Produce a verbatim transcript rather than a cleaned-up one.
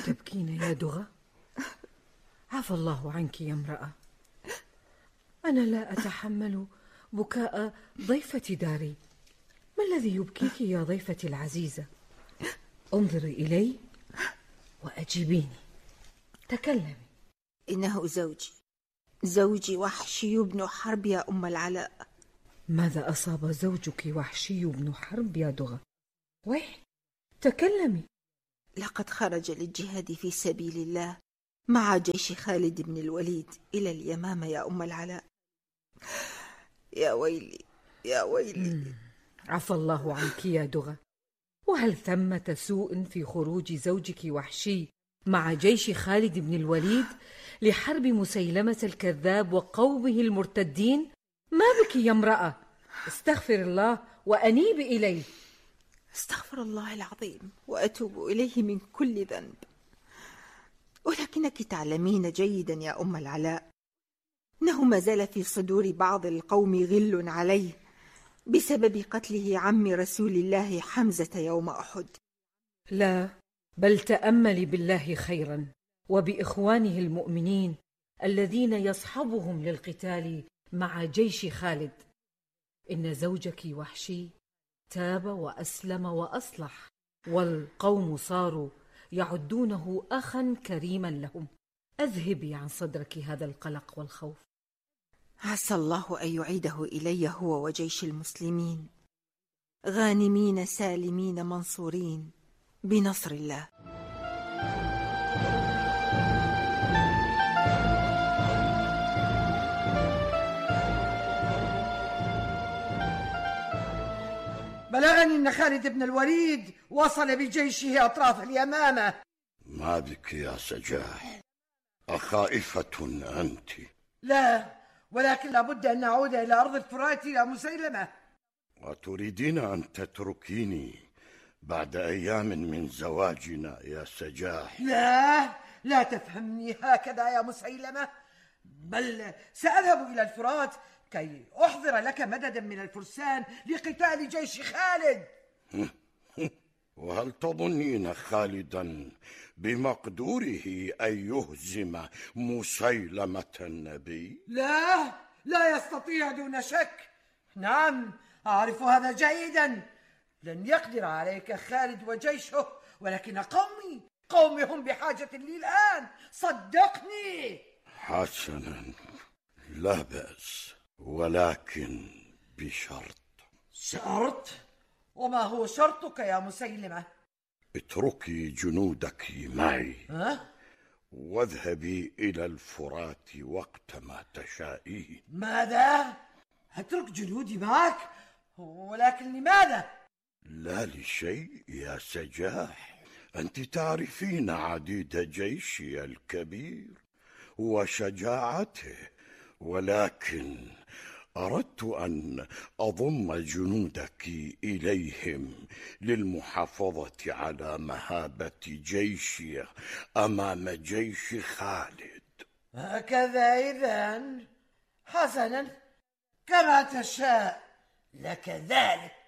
تبكين يا دغى؟ عفى الله عنك يا امرأة. أنا لا أتحمل بكاء ضيفة داري. ما الذي يبكيك يا ضيفتي العزيزة؟ انظري إلي وأجيبيني، تكلمي. إنه زوجي، زوجي وحشي بن حرب يا أم العلاء. ماذا أصاب زوجك وحشي بن حرب يا دغى؟ ويح، تكلمي. لقد خرج للجهاد في سبيل الله مع جيش خالد بن الوليد إلى اليمامة يا أم العلاء. يا ويلي يا ويلي. عفى الله عنك يا دغى. وهل ثمة سوء في خروج زوجك وحشي مع جيش خالد بن الوليد لحرب مسيلمة الكذاب وقومه المرتدين؟ ما بك يا امرأة؟ استغفر الله وأنيب إليه. استغفر الله العظيم وأتوب إليه من كل ذنب. ولكنك تعلمين جيدا يا أم العلاء أنه ما زال في صدور بعض القوم غل عليه بسبب قتله عم رسول الله حمزة يوم أحد. لا، بل تأملي بالله خيرا وبإخوانه المؤمنين الذين يصحبهم للقتال مع جيش خالد. إن زوجك وحشي تاب وأسلم وأصلح، والقوم صاروا يعدونه أخا كريما لهم. أذهبي عن صدرك هذا القلق والخوف. عسى الله أن يعيده إلي هو وجيش المسلمين غانمين سالمين منصورين بنصر الله. بلغني أن خالد بن الوليد وصل بجيشه أطراف اليمامة. ما بك يا سجاح؟ أخائفة أنت؟ لا، ولكن لابد أن نعود إلى أرض الفرات يا مسيلمة. وتريدين أن تتركيني بعد أيام من زواجنا يا سجاح؟ لا، لا تفهمني هكذا يا مسيلمة، بل سأذهب إلى الفرات كي أحضر لك مددا من الفرسان لقتال جيش خالد. وهل تظنين خالدا بمقدوره أن يهزم مسيلمة النبي؟ لا، لا يستطيع دون شك. نعم، أعرف هذا جيدا. لن يقدر عليك خالد وجيشه، ولكن قومي قومي هم بحاجة لي الآن، صدقني. حسنا، لا بأس، ولكن بشرط. شرط؟ وما هو شرطك يا مسيلمة؟ اتركي جنودك معي. ها؟ واذهبي إلى الفرات وقت ما تشائين. ماذا؟ أترك جنودي معك؟ ولكن لماذا؟ لا لشيء يا سجاح، أنت تعرفين عديد جيشي الكبير وشجاعته، ولكن أردت أن أضم جنودك إليهم للمحافظة على مهابة جيشي أمام جيش خالد. هكذا إذن؟ حسنا، كما تشاء، لك ذلك.